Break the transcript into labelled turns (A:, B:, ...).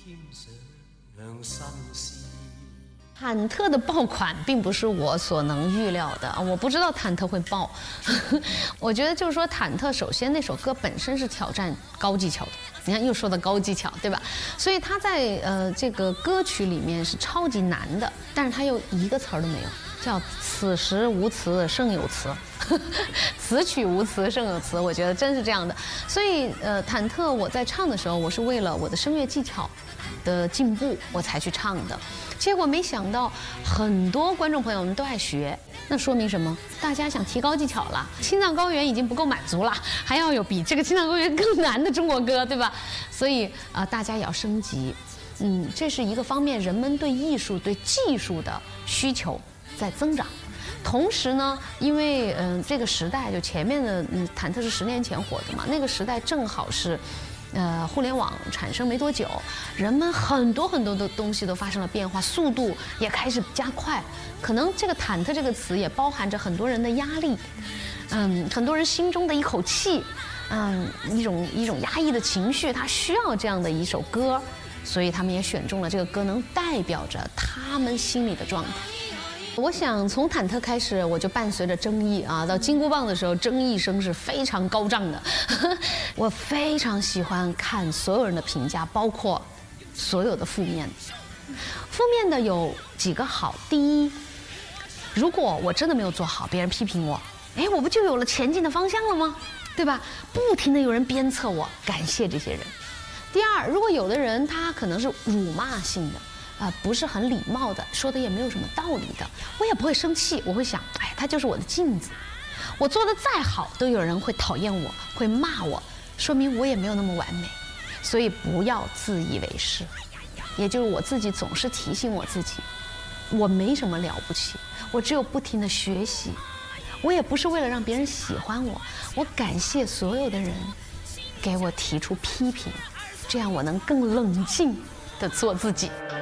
A: 忐忑的爆款并不是我所能预料的，我不知道忐忑会爆。我觉得就是说，忐忑首先那首歌本身是挑战高技巧的，你看又说到高技巧，对吧？所以它在这个歌曲里面是超级难的，但是它又一个词儿都没有，叫此时无词胜有词。词曲无词胜有词，我觉得真是这样的。所以忐忑我在唱的时候，我是为了我的声乐技巧的进步我才去唱的。结果没想到很多观众朋友们都爱学，那说明什么？大家想提高技巧了。青藏高原已经不够满足了，还要有比这个青藏高原更难的中国歌，对吧？所以大家也要升级。这是一个方面，人们对艺术、对技术的需求在增长。同时呢，因为这个时代就前面的忐忑是10年前火的嘛，那个时代正好是。互联网产生没多久，人们很多的东西都发生了变化，速度也开始加快。可能这个忐忑这个词也包含着很多人的压力，很多人心中的一口气，一种压抑的情绪，他需要这样的一首歌，所以他们也选中了这个歌，能代表着他们心里的状态。我想从忐忑开始，我就伴随着争议到金箍棒的时候，争议声是非常高涨的。我非常喜欢看所有人的评价，包括所有的负面的。负面的有几个好，第一，如果我真的没有做好，别人批评我，我不就有了前进的方向了吗？对吧？不停地有人鞭策我，感谢这些人。第二，如果有的人他可能是辱骂性的。不是很礼貌的，说的也没有什么道理的，我也不会生气，我会想，他就是我的镜子，我做的再好，都有人会讨厌我，会骂我，说明我也没有那么完美，所以不要自以为是。也就是我自己总是提醒我自己，我没什么了不起，我只有不停的学习，我也不是为了让别人喜欢我，我感谢所有的人给我提出批评，这样我能更冷静地做自己。